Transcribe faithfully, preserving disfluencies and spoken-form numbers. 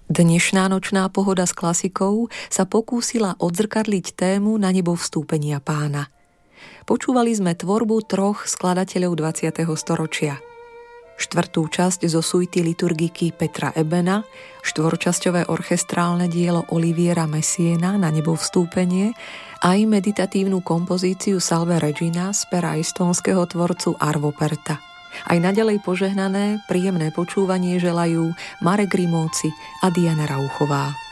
Dnešná nočná pohoda s klasikou sa pokúsila odzrkadliť tému Na nebo vstúpenia Pána. Počúvali sme tvorbu troch skladateľov dvadsiateho storočia. Štvrtú časť zo suity liturgiky Petra Ebena, štvorčasťové orchestrálne dielo Oliviera Messiena Na nebo vstúpenie, aj meditatívnu kompozíciu Salve Regina z pera estónskeho tvorcu Arvo Pärta. Aj naďalej požehnané, príjemné počúvanie želajú Marek Rimóci a Diana Rauchová.